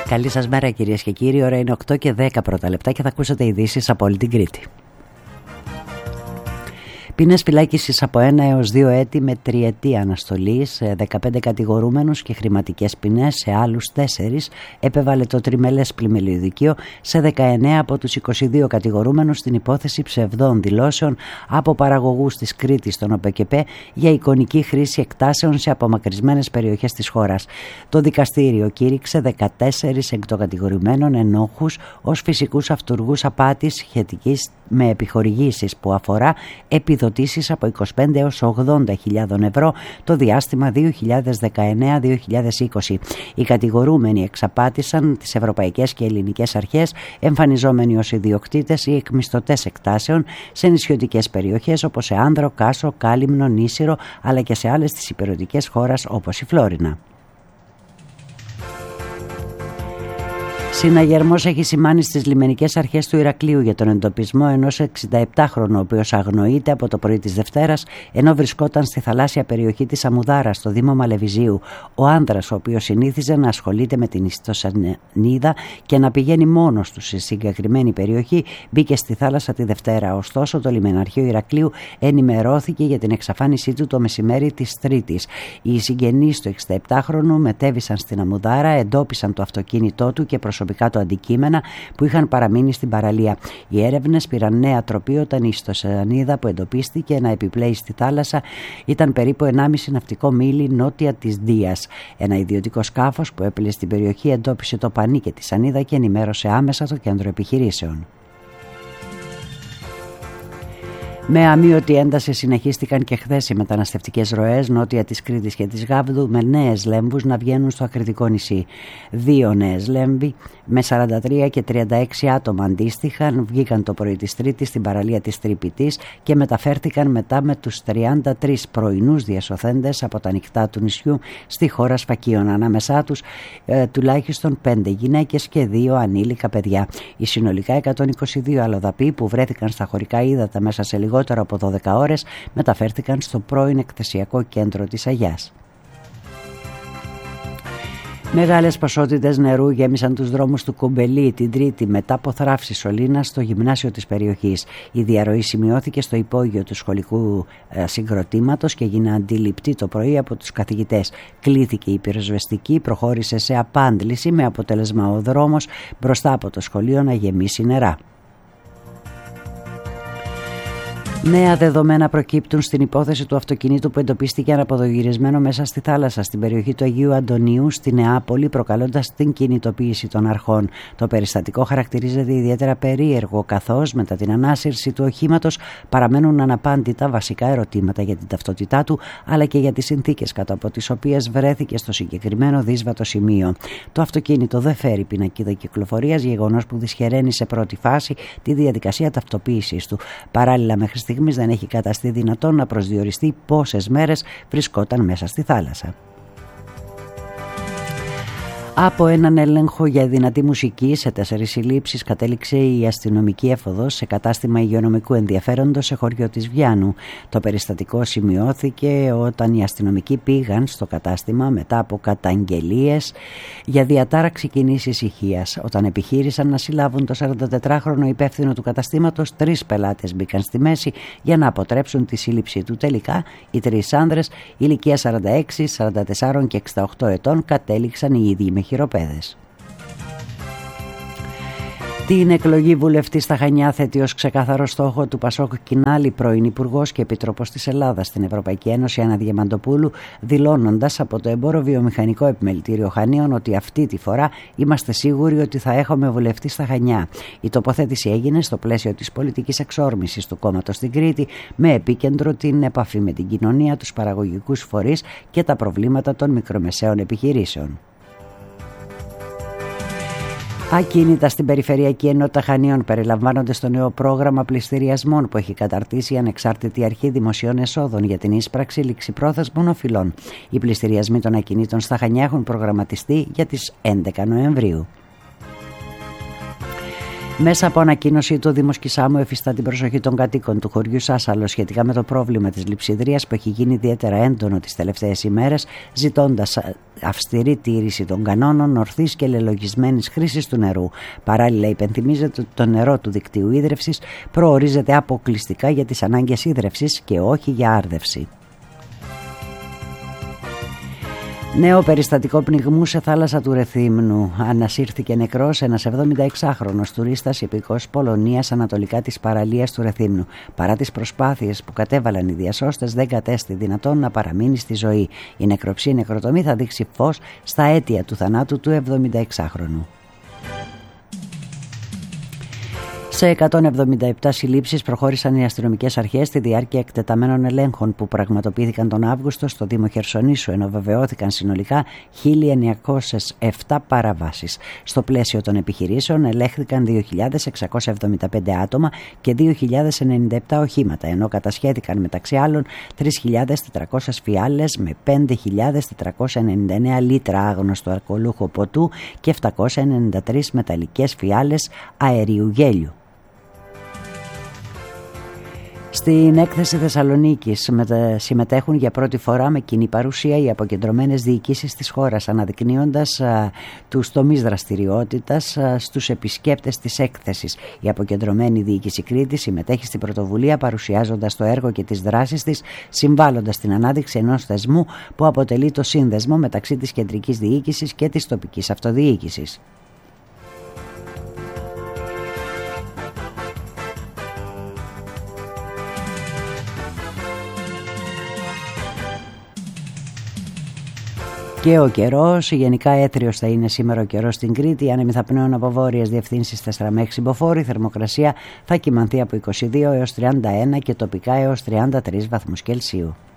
Καλή σας μέρα κυρίες και κύριοι, ώρα είναι 8 και 10 πρώτα λεπτά και θα ακούσετε ειδήσεις από όλη την Κρήτη. Ποινές φυλάκισης από 1 έως 2 έτη με τριετή αναστολή σε 15 κατηγορούμενους και χρηματικές ποινές σε άλλους 4 επέβαλε το τριμελές πλημελιωδικείο σε 19 από τους 22 κατηγορούμενους στην υπόθεση ψευδών δηλώσεων από παραγωγούς της Κρήτης στον ΟΠΕΚΕΠΕ για εικονική χρήση εκτάσεων σε απομακρυσμένες περιοχές της χώρας. Το δικαστήριο κήρυξε 14 εκ των κατηγορουμένων ενόχους ως φυσικούς αυτουργούς απάτης σχετικής με επιχορηγήσεις που αφορά επιδοτήσεις από 25 έως 80.000 ευρώ το διάστημα 2019-2020. Οι κατηγορούμενοι εξαπάτησαν τις ευρωπαϊκές και ελληνικές αρχές εμφανιζόμενοι ως ιδιοκτήτες ή εκμισθωτές εκτάσεων σε νησιωτικές περιοχές όπως σε Άνδρο, Κάσο, Κάλυμνο, Νήσυρο αλλά και σε άλλες της ηπειρωτικές χώρας όπως η Φλόρινα. Συναγερμός έχει σημάνει στις λιμενικές αρχές του Ηρακλείου για τον εντοπισμό ενός 67χρονου, ο οποίος αγνοείται από το πρωί της Δευτέρας, ενώ βρισκόταν στη θαλάσσια περιοχή της Αμουδάρας, στο Δήμο Μαλεβιζίου. Ο άνδρας, ο οποίος συνήθιζε να ασχολείται με την ιστοσανίδα και να πηγαίνει μόνος του σε συγκεκριμένη περιοχή, μπήκε στη θάλασσα τη Δευτέρα. Ωστόσο, το λιμεναρχείο Ηρακλείου ενημερώθηκε για την εξαφάνισή του το μεσημέρι της Τρίτης. Οι συγγενείς του 67χρονου μετέβησαν στην Αμουδάρα, εντόπισαν το αυτοκίνητό του και προσωπικά το αντικείμενα που είχαν παραμείνει στην παραλία. Οι έρευνες πήραν νέα τροπή όταν η ιστοσανίδα που εντοπίστηκε να επιπλέει στη θάλασσα ήταν περίπου 1,5 ναυτικό μίλι νότια της Δίας. Ένα ιδιωτικό σκάφος που έπλεε στην περιοχή εντόπισε το πανί και τη σανίδα και ενημέρωσε άμεσα το κέντρο επιχειρήσεων. Με αμείωτη ένταση συνεχίστηκαν και χθες οι μεταναστευτικές ροές νότια της Κρήτης και της Γάβδου με νέες λέμβους να βγαίνουν στο Ακριτικό νησί. 2 νέες λέμβοι με 43 και 36 άτομα αντίστοιχα βγήκαν το πρωί της Τρίτης στην παραλία της Τρυπητής και μεταφέρθηκαν μετά με τους 33 πρωινούς διασωθέντες από τα νυχτά του νησιού στη χώρα Σφακίων. Ανάμεσά τους τουλάχιστον 5 γυναίκες και 2 ανήλικα παιδιά. Οι συνολικά 122 αλλοδαποί που βρέθηκαν στα χωρικά ύδατα μέσα σε λιγότερο από 12 ώρες μεταφέρθηκαν στο πρώην εκθεσιακό κέντρο της Αγιάς. Μεγάλες ποσότητες νερού γέμισαν τους δρόμους του Κουμπελί την Τρίτη μετά από θράψη σωλήνας στο γυμνάσιο της περιοχής. Η διαρροή σημειώθηκε στο υπόγειο του σχολικού συγκροτήματος και έγινε αντιληπτή το πρωί από τους καθηγητές. Κλήθηκε η πυροσβεστική, προχώρησε σε απάντληση με αποτέλεσμα ο δρόμος μπροστά από το σχολείο να γεμίσει νερά. Νέα δεδομένα προκύπτουν στην υπόθεση του αυτοκινήτου που εντοπίστηκε αναποδογυρισμένο μέσα στη θάλασσα στην περιοχή του Αγίου Αντωνίου στη Νεάπολη, προκαλώντας την κινητοποίηση των αρχών. Το περιστατικό χαρακτηρίζεται ιδιαίτερα περίεργο, καθώς μετά την ανάσυρση του οχήματος παραμένουν αναπάντητα βασικά ερωτήματα για την ταυτότητά του, αλλά και για τις συνθήκες κάτω από τις οποίες βρέθηκε στο συγκεκριμένο δύσβατο σημείο. Το αυτοκίνητο δεν φέρει πινακίδα κυκλοφορίας, γεγονός που δυσχεραίνει σε πρώτη φάση τη διαδικασία ταυτοποίησης του. Παράλληλα, μέχρι στιγμής δεν έχει καταστεί δυνατόν να προσδιοριστεί πόσες μέρες βρισκόταν μέσα στη θάλασσα. Από έναν έλεγχο για δυνατή μουσική σε 4 συλλήψεις κατέληξε η αστυνομική έφοδος σε κατάστημα υγειονομικού ενδιαφέροντος σε χωριό της Βιάνου. Το περιστατικό σημειώθηκε όταν οι αστυνομικοί πήγαν στο κατάστημα μετά από καταγγελίες για διατάραξη κοινής ησυχίας. Όταν επιχείρησαν να συλλάβουν το 44χρονο υπεύθυνο του καταστήματος, 3 πελάτες μπήκαν στη μέση για να αποτρέψουν τη σύλληψή του. Τελικά, οι 3 άνδρες ηλικία 46, 44 και 68 ετών κατέληξαν οι ίδιοι με χειροπέδες. Την εκλογή βουλευτή στα Χανιά θέτει ως ξεκάθαρο στόχο του Πασόκ Κινάλη, πρώην Υπουργός και Επίτροπος της Ελλάδας στην Ευρωπαϊκή Ένωση Άννα Διαμαντοπούλου, δηλώνοντας από το Εμπόρο-Βιομηχανικό Επιμελητήριο Χανίων ότι αυτή τη φορά είμαστε σίγουροι ότι θα έχουμε βουλευτή στα Χανιά. Η τοποθέτηση έγινε στο πλαίσιο της πολιτικής εξόρμησης του κόμματος στην Κρήτη, με επίκεντρο την επαφή με την κοινωνία, τους παραγωγικούς φορείς και τα προβλήματα των μικρομεσαίων επιχειρήσεων. Ακίνητα στην Περιφερειακή Ενότητα Χανίων περιλαμβάνονται στο νέο πρόγραμμα πληστηριασμών που έχει καταρτήσει η Ανεξάρτητη Αρχή Δημοσίων Εσόδων για την ίσπραξη ληξιπρόθεσμων οφειλών. Οι πληστηριασμοί των ακινήτων στα Χανιά έχουν προγραμματιστεί για τις 11 Νοεμβρίου. Μέσα από ανακοίνωσή του, ο Δήμος Κισάμου εφιστά την προσοχή των κατοίκων του χωριού Σάσαλο σχετικά με το πρόβλημα της λειψιδρίας που έχει γίνει ιδιαίτερα έντονο τις τελευταίες ημέρες, ζητώντας αυστηρή τήρηση των κανόνων ορθής και λελογισμένης χρήσης του νερού. Παράλληλα, υπενθυμίζεται ότι το νερό του δικτύου ίδρευσης προορίζεται αποκλειστικά για τις ανάγκες ίδρευσης και όχι για άρδευση. Νέο περιστατικό πνιγμού σε θάλασσα του Ρεθύμνου. Ανασύρθηκε νεκρός ένας 76χρονος τουρίστας υπηκός Πολωνίας ανατολικά της παραλίας του Ρεθύμνου. Παρά τις προσπάθειες που κατέβαλαν οι διασώστες, δεν κατέστη δυνατόν να παραμείνει στη ζωή. Η νεκροψία νεκροτομή θα δείξει φως στα αίτια του θανάτου του 76χρονου. Σε 177 συλλήψεις προχώρησαν οι αστυνομικές αρχές στη διάρκεια εκτεταμένων ελέγχων που πραγματοποιήθηκαν τον Αύγουστο στο Δήμο Χερσονήσου, ενώ βεβαιώθηκαν συνολικά 1.907 παραβάσεις. Στο πλαίσιο των επιχειρήσεων ελέγχθηκαν 2.675 άτομα και 2.097 οχήματα, ενώ κατασχέθηκαν μεταξύ άλλων 3.400 φιάλες με 5.499 λίτρα άγνωστο αλκοολούχο ποτού και 793 μεταλλικές φιάλες αερίου γέλιου. Στην έκθεση Θεσσαλονίκης συμμετέχουν για πρώτη φορά με κοινή παρουσία οι αποκεντρωμένες διοικήσεις της χώρας, αναδεικνύοντας τους τομείς δραστηριότητας στους επισκέπτες της έκθεσης. Η αποκεντρωμένη διοίκηση Κρήτης συμμετέχει στην πρωτοβουλία, παρουσιάζοντας το έργο και τις δράσεις της, συμβάλλοντας στην ανάδειξη ενός θεσμού που αποτελεί το σύνδεσμο μεταξύ της κεντρικής διοίκησης και της τοπικής αυτοδιοίκησης. Και ο καιρός, γενικά έθριος θα είναι σήμερα ο καιρός στην Κρήτη, άνεμοι θα πνέουν από βόρειες διευθύνσεις 4 με 6 μποφόρ, η θερμοκρασία θα κυμανθεί από 22 έως 31 και τοπικά έως 33 βαθμούς Κελσίου.